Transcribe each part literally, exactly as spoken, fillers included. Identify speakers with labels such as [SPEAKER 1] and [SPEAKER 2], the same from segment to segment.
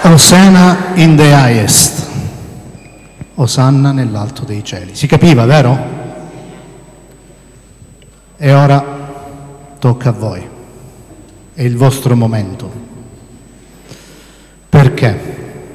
[SPEAKER 1] Hosanna in the highest. Osanna nell'alto dei cieli. Si capiva, vero? E ora tocca a voi. È il vostro momento. Perché?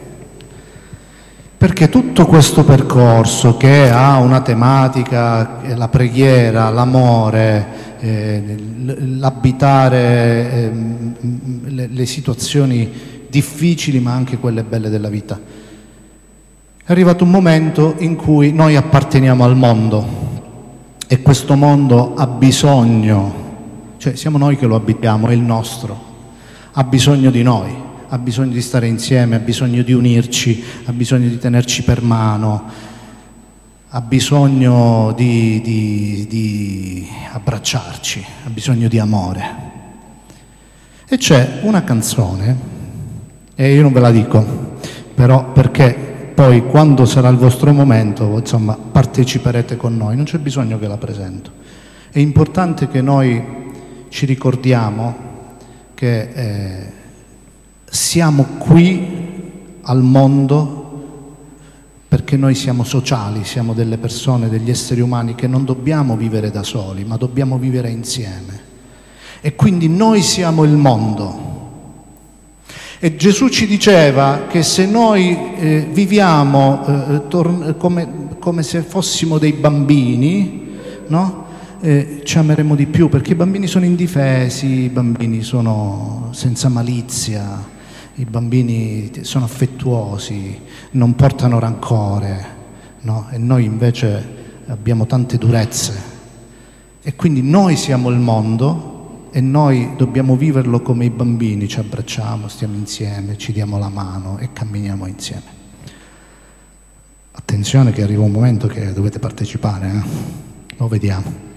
[SPEAKER 1] Perché tutto questo percorso che ha una tematica, la preghiera, l'amore, eh, l'abitare eh, le, le situazioni difficili ma anche quelle belle della vita, è arrivato un momento in cui noi apparteniamo al mondo e questo mondo ha bisogno, cioè siamo noi che lo abitiamo, è il nostro, ha bisogno di noi, ha bisogno di stare insieme, ha bisogno di unirci, ha bisogno di tenerci per mano, ha bisogno di, di, di abbracciarci, ha bisogno di amore. E c'è una canzone, e io non ve la dico, però perché poi quando sarà il vostro momento, insomma, parteciperete con noi, non c'è bisogno che la presento. È importante che noi ci ricordiamo che eh, siamo qui al mondo perché noi siamo sociali, siamo delle persone, degli esseri umani che non dobbiamo vivere da soli, ma dobbiamo vivere insieme. E quindi noi siamo il mondo. E Gesù ci diceva che se noi eh, viviamo eh, tor- come, come se fossimo dei bambini, no? eh, ci ameremo di più, perché i bambini sono indifesi, i bambini sono senza malizia, i bambini sono affettuosi, non portano rancore, no? E noi invece abbiamo tante durezze. E quindi noi siamo il mondo e noi dobbiamo viverlo come i bambini, ci abbracciamo, stiamo insieme, ci diamo la mano e camminiamo insieme. Attenzione che arriva un momento che dovete partecipare, eh? Lo vediamo.